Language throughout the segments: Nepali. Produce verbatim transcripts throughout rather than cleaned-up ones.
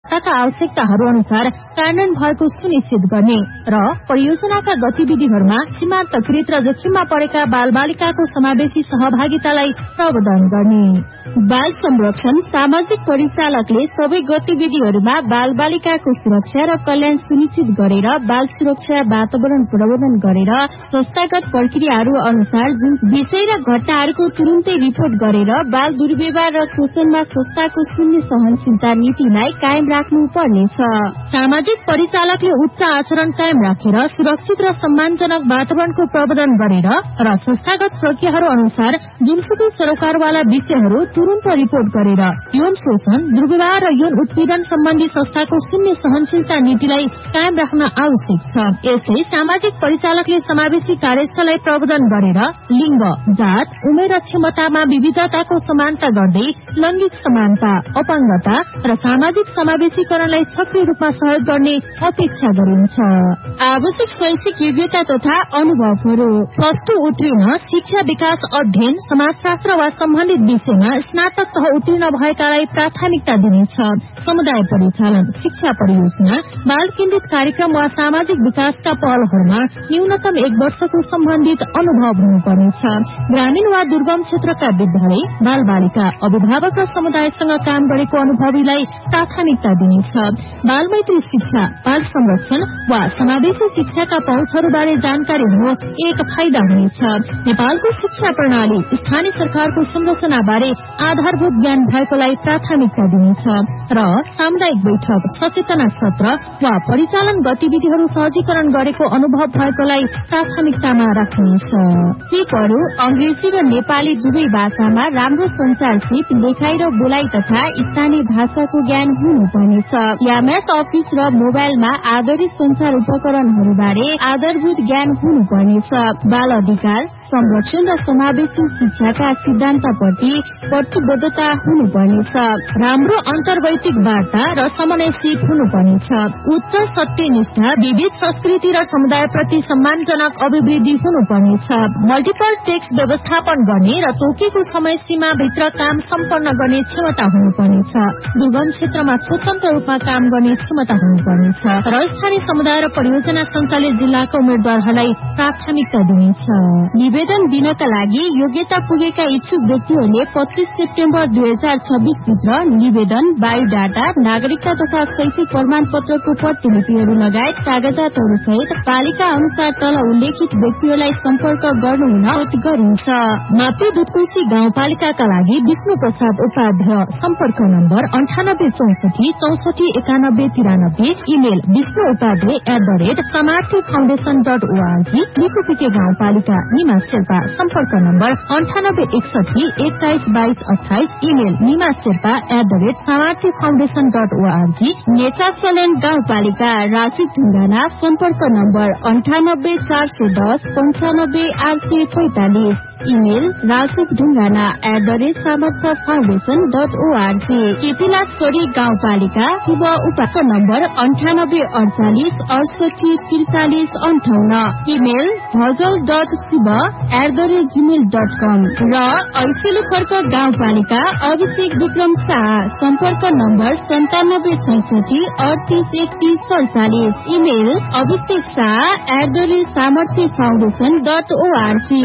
तथा आवश्यकताहरू अनुसार कार्यान्वयन भएको सुनिश्चित गर्ने र परियोजनाका गतिविधिहरूमा सीमान्तकृत र जोखिममा परेका बालबालिकाको समावेशी सहभागितालाई प्रवर्धन गर्ने। बाल संरक्षण सामाजिक परिचालकले सबै गतिविधिहरूमा बालबालिकाको सुरक्षा र कल्याण सुनिश्चित गरेर बाल सुरक्षा वातावरण प्रवर्धन गरेर संस्थागत प्रक्रियाहरू अनुसार जुन विषय र घटनाहरूको तुरुन्तै रिपोर्ट गरेर बाल दुर्व्यवहार र शोषणमा संस्थाको शून्य सहनशीलता नीतिलाई कायम राख्नु पर्नेछ। सामाजिक परिचालकले उच्च आचरण कायम राखेर सुरक्षित र सम्मानजनक वातावरणको प्रवर्धन गरेर र संस्थागत प्रक्रियाहरू अनुसार जुनसुकै सरोकारवाला विषयहरू तुरन्त रिपोर्ट गरेर यौन शोषण दुर्व्यवहार र यौन उत्पीड़न सम्बन्धी संस्थाको शून्य सहनशीलता नीतिलाई कायम राख्न आवश्यक छ। यस्तै सामाजिक परिचालकले समावेशी कार्यस्थललाई प्रवर्धन गरेर लिङ्ग जात उमेर र क्षमतामा विविधताको समानता गर्दै लैंगिक समानता अपाङ्गता र सामाजिक समावेशीकरणलाई सक्रिय रूपमा सहयोग गर्ने अपेक्षा गरिन्छ। आवश्यक शैक्षिक योग्यता तथा अनुभवहरू प्लस टू उत्तीर्ण शिक्षा विकास अध्ययन समाजशास्त्र वा सम्बन्धित विषयमा स्नातक तह उत्तीर्ण भएकालाई प्राथमिकता दिनेछ। समुदाय परिचालन शिक्षा परियोजना बाल केन्द्रित कार्यक्रम वा सामाजिक विकासका पहलहरूमा न्यूनतम एक वर्षको सम्बन्धित अनुभव हुनुपर्नेछ। ग्रामीण वा दुर्गम क्षेत्रका विद्यालय बाल बालिका अभिभावक र समुदायसँग काम गरेको अनुभवीलाई प्राथमिकता दिनेछ। बाल मैत्री शिक्षा बाल संरक्षण वा समावेशी शिक्षाका पहुँचहरूबारे जानकारी हुनु एक फाइदा हुनेछ। नेपालको शिक्षा प्रणाली स्थानीय सरकारको संरचनाबारे आधारभूत ज्ञान भएकोलाई प्राथमिकता दिनेछ र सामुदायिक बैठक सचेतना सत्र वा परिचालन गतिविधिहरू सहजीकरण गरेको अनुभव भएकोलाई प्राथमिकतामा राखिनेछ। सिपहरू अंग्रेजी र नेपाली दुवै भाषामा राम्रो संचार सिप लेखाइ र बोलाइ तथा स्थानीय भाषाको ज्ञान हुनुपर्नेछ। एमएस अफिस र मोबाइलमा आधारित संचार उपकरणहरूबारे आधारभूत ज्ञान हुनुपर्नेछ। बाल अधिकार संरक्षण र समावेशी शिक्षाका सिद्धान्तप्रति प्रतिबद्धता हुनुपर्नेछ। राम्रो अन्तर्वैतिक वार्ता र समन्वय सिप हुनुपर्नेछ। उच्च सत्यनिष्ठा विविध संस्कृति र समुदायप्रति सम्मानजनक अभिवृद्धि हुनुपर्नेछ। मल्टिपल टेक्स्ट व्यवस्थापन गर्ने र तोकेको समय सीमा भित्र काम सम्पन्न गर्ने क्षमता हुनुपर्नेछ। दुर्गम क्षेत्रमा स्वतन्त्र रूपमा काम गर्ने क्षमता हुनुपर्नेछ र स्थानीय समुदाय र परियोजना सञ्चालित जिल्लाका उम्मेद्वारहरूलाई प्राथमिकता दिनेछ। निवेदन दिनका लागि योग्यता पुगेका इच्छुक व्यक्तिहरूले पच्चीस सेप्टेम्बर दुई हजार छब्बीस भित्र निवेदन बायोडाटा नागरिकता तथा शैक्षिक प्रमाण पत्रको प्रतिलिपिहरू लगायत कागजातहरू सहित पालिका अनुसार तल उल्लेखित व्यक्तिहरूलाई सम्पर्क गर्नु हुन गरिन्छ। मापी दुधकोशी गाउँपालिकाका लागि विष्णु प्रसाद उपाध्याय सम्पर्क नम्बर अन्ठानब्बे चौसठी चौसठी एकानब्बे तिरानब्बे email Vishnu Upadhyay at the rate समार्थी foundation dot ORG लिखुपिके गाउँपालिका निमा शेर्पा सम्पर्क नम्बर अन्ठानब्बे एकसठी एक्काइस बाइस अठाइस email Nima Sherpa at the rate समार्थी foundation dot ORG नेचाचल्याण्ड गाउँपालिका राजीव ढुङ्गाना सम्पर्क नम्बर अन्ठानब्बे चार सय दस पञ्चानब्बे आठ सय पैंतालिस email Rajiv Dhungana at the rate सामर्थ्य फाउन्डेशन डट ओआरजी केपिलासगढी गाउँपालिका शुभ उपाको नम्बर अन्ठानब्बे अडचालिस अडसठी त्रिचालिस अन्ठाउन्न इमेल भजल dot Shiv at the rate Gmail dot कम र ऐसेलु खर्क गाउँपालिका अभिषेक विक्रम शाह सम्पर्क नम्बर सन्तानब्बे छैसठी अडतिस एकतिस सडचालिस email Abhishek Shah at the rate सामर्थ्य foundation dot ORG.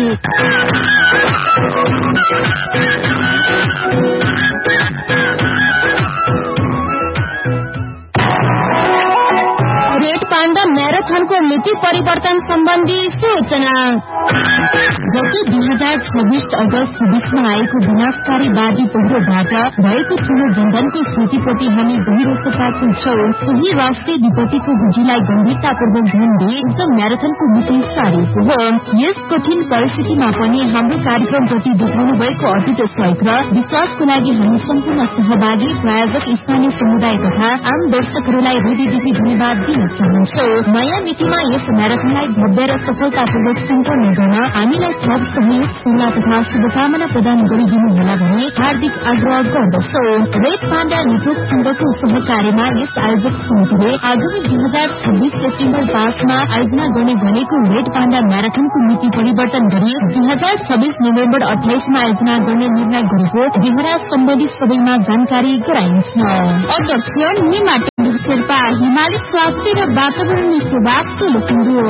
Red panda मैराथनको मिति परिवर्तन सम्बन्धी सूचना। गत दुई हजार छब्बीस अगस्त छब्बीसमा आएको विनाशकारी बाजी पहिरोबाट भएको ठूलो जनधनको स्थितिप्रति हामी गहिरो सतर्क छौं। सोही राष्ट्रिय विपत्तिको बुझीलाई गम्भीरतापूर्वक ध्यान दिए उक्त म्याराथनको मिति सारिएको हो। यस कठिन परिस्थितिमा पनि हाम्रो कार्यक्रमप्रति देखाउनु भएको अटुट सहयोग र विश्वासको लागि हामी सम्पूर्ण सहभागी प्रायोजक स्थानीय समुदाय तथा आम दर्शकहरूलाई हृदयदेखि धन्यवाद दिन चाहन्छौं। नयाँ मितिमा यस म्याराथनलाई भव्य र सफलतापूर्वक सम्पन्न गर्न हामीलाई थप सहयोग सल्लाह तथा शुभकामना प्रदान गरिदिनु होला भनी हार्दिक आग्रह गर्दछौ। रेड पाण्डा नेटवर्क संघको सहकार्यमा यस आयोजक समितिले आगामी दुई हजार छब्बीस सेप्टेम्बर पाँचमा आयोजना गर्ने भनेको रेड पाण्डा म्याराथनको मिति परिवर्तन गरी दुई हजार छब्बीस नोभेम्बर अठाइसमा आयोजना गर्ने निर्णय गरेको बिहोरा सम्बन्धित सबैमा जानकारी गराइन्छ। अध्यक्ष निमा शेर्पा, हिमाली स्वास्थ्य र वातावरणीय सेवा तेलुकुण्डु।